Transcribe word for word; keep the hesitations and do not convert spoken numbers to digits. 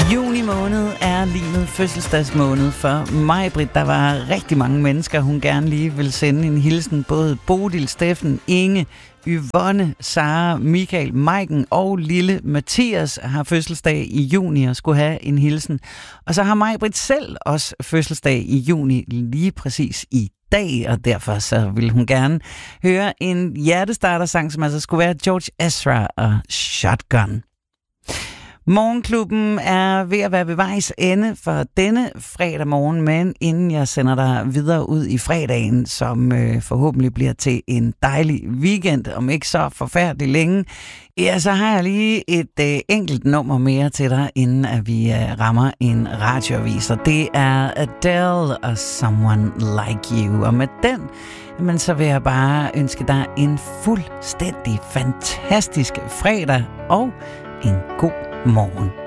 Juni måned er limet fødselsdagsmåned for Maj-Brit. Der var rigtig mange mennesker, hun gerne lige vil sende en hilsen. Både Bodil, Steffen, Inge, Yvonne, Sara, Michael, Maiken og lille Mathias har fødselsdag i juni og skulle have en hilsen. Og så har Maj-Brit selv også fødselsdag i juni, lige præcis i dag, og derfor så vil hun gerne høre en hjertestarter-sang, som altså skulle være George Ezra og Shotgun. Morgenklubben er ved at være ved vejs ende for denne fredag morgen, men inden jeg sender dig videre ud i fredagen, som øh, forhåbentlig bliver til en dejlig weekend, om ikke så forfærdelig længe, ja, så har jeg lige et øh, enkelt nummer mere til dig, inden at vi øh, rammer en radioavis. Og det er Adele og Someone Like You. Og med den, men så vil jeg bare ønske dig en fuldstændig fantastisk fredag og en god morgen.